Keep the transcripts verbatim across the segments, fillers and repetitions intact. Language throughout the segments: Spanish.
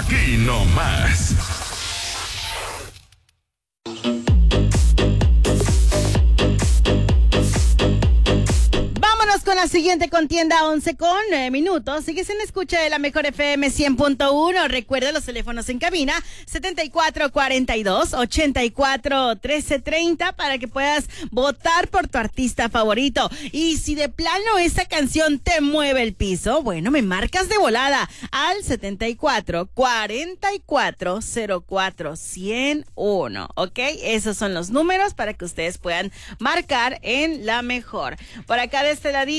Aquí nomás. Con la siguiente contienda, once con nueve minutos. Sigues en escucha de la mejor F M cien punto uno. Recuerda los teléfonos en cabina setenta y cuatro cuarenta y dos, ochenta y cuatro, trece treinta para que puedas votar por tu artista favorito. Y si de plano esta canción te mueve el piso, bueno, me marcas de volada al setenta y cuatro cuarenta y cuatro cero cuatro ciento uno. ¿Ok? Esos son los números para que ustedes puedan marcar en la mejor. Por acá de este ladito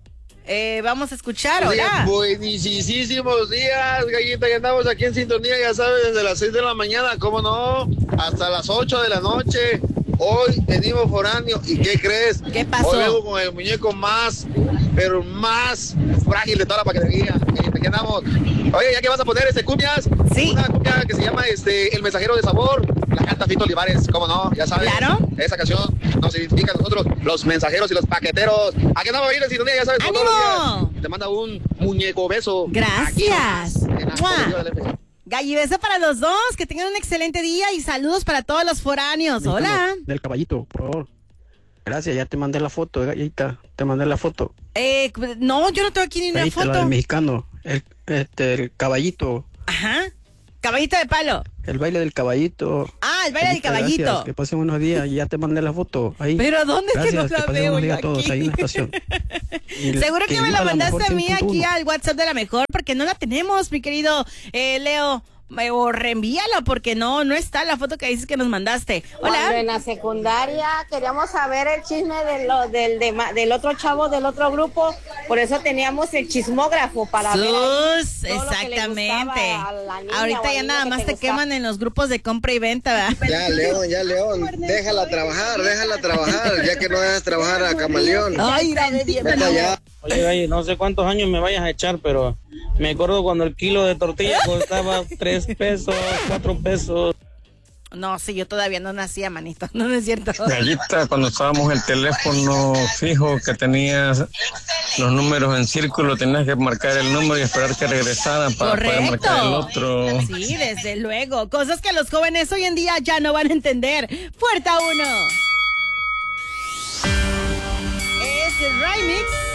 Eh, vamos a escuchar, hola. Buenísimos días, gallita, ya andamos aquí en sintonía, ya sabes, desde las seis de la mañana, cómo no, hasta las ocho de la noche. Hoy venimos foráneo, ¿y qué crees? ¿Qué pasó? Hoy vengo con el muñeco más, pero más frágil de toda la paquetería. Aquí andamos. Oye, ¿ya que vas a poner este cumbias? Sí. Una cumbia que se llama este El Mensajero de Sabor. La canta Fito Olivares, ¿cómo no? Ya sabes. Claro. Esa canción nos identifica a nosotros, los mensajeros y los paqueteros. Aquí andamos bien en sintonía, ya sabes. ¡Ánimo! Todos los días. Te manda un muñeco beso. Gracias. Aquí, Galli, beso para los dos, que tengan un excelente día y saludos para todos los foráneos. Hola. Del caballito, por favor. Gracias, ya te mandé la foto, gallita, te mandé la foto. Eh, no, yo no tengo aquí ni una Gallita, foto. la del mexicano, el, este, el caballito. Ajá. Caballito de palo. El baile del caballito. Ah, el baile Gallita, del caballito. Gracias, que pasen unos días y ya te mandé la foto. Ahí. Pero ¿dónde gracias, es que no la pasen veo unos días yo todos aquí? ahí en la estación. Y Seguro que, que me la mandaste a mí cien punto uno. aquí al WhatsApp de la mejor, porque no la tenemos, mi querido eh, Leo. O reenvíala porque no, no está la foto que dices que nos mandaste. Hola. Cuando en la secundaria queríamos saber el chisme de lo, del, de, del otro chavo del otro grupo, por eso teníamos el chismógrafo para Sus, ver ahí todo exactamente. lo que le gustaba a la niña ahorita o al ya niño nada que más te te gustaba. queman en los grupos de compra y venta, ¿verdad? Ya, León, ya, León, déjala trabajar, déjala trabajar, ya que no dejas trabajar a Camaleón. Ay, dame bien. Vete allá. Oye, Gallo, no sé cuántos años me vayas a echar, pero me acuerdo cuando el kilo de tortilla costaba tres pesos, cuatro pesos. No, sí, yo todavía no nacía, manito. No, no es cierto. Gallita, cuando estábamos el teléfono fijo que tenías los números en círculo, tenías que marcar el número y esperar que regresara para Correcto. poder marcar el otro. Sí, desde luego. Cosas que los jóvenes hoy en día ya no van a entender. Puerta uno. Es el remix